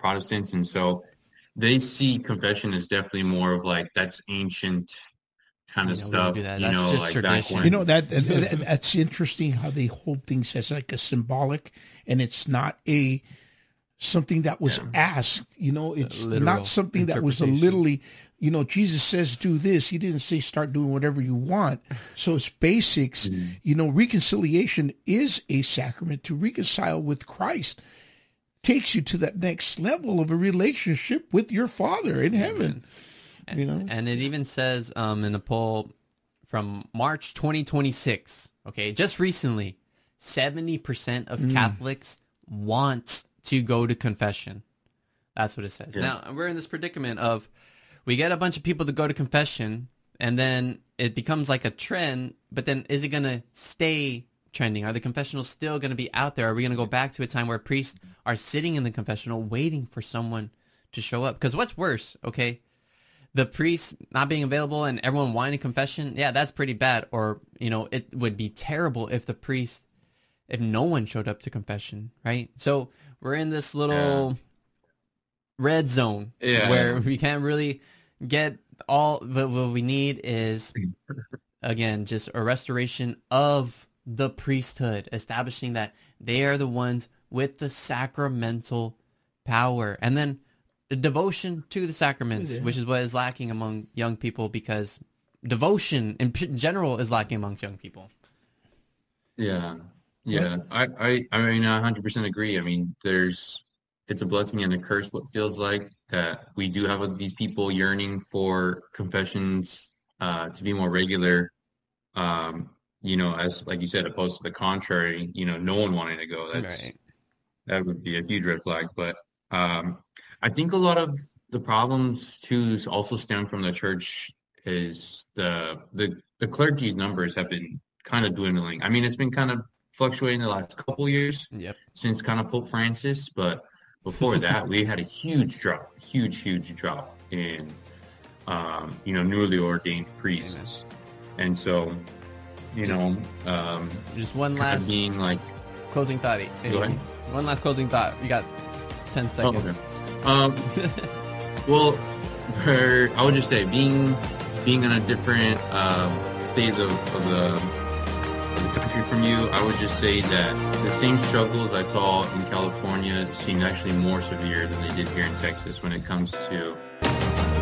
Protestants, and so they see confession as definitely more of like that's ancient kind of We don't stuff, do that. That's just like back tradition. when. That's interesting how they hold things as like a symbolic, and it's not a something that was asked. It's Literal not something that was a interpretation. literally. Jesus says do this. He didn't say start doing whatever you want. So it's basics. Reconciliation is a sacrament. To reconcile with Christ takes you to that next level of a relationship with your Father in heaven. And it even says in a poll from March 2026, okay, just recently, 70% of Catholics want to go to confession. That's what it says. Yeah. Now, we're in this predicament of we get a bunch of people to go to confession, and then it becomes like a trend, but then is it going to stay trending? Are the confessionals still going to be out there? Are we going to go back to a time where priests are sitting in the confessional waiting for someone to show up? Because what's worse, okay? The priest not being available and everyone wanting confession, yeah, that's pretty bad. Or, it would be terrible if if no one showed up to confession, right? So we're in this little red zone where we can't really get all, but what we need is, again, just a restoration of the priesthood, establishing that they are the ones with the sacramental power. And then the devotion to the sacraments, which is what is lacking among young people, because devotion in general is lacking amongst young people. Yeah. I mean, I 100% agree. I mean, it's a blessing and a curse, what feels like, that we do have these people yearning for confessions to be more regular. As like you said, opposed to the contrary, no one wanting to go. That would be a huge red flag. But I think a lot of the problems too also stem from the church. Is the clergy's numbers have been kind of dwindling. I mean, it's been kind of fluctuating the last couple years since kind of Pope Francis, but before that, we had a huge drop in newly ordained priests. And so, just one last being like closing thought. Go ahead. One last closing thought. You got 10 seconds. Okay. Well, I would just say being in a different state of the country from you, I would just say that the same struggles I saw in California seem actually more severe than they did here in Texas when it comes to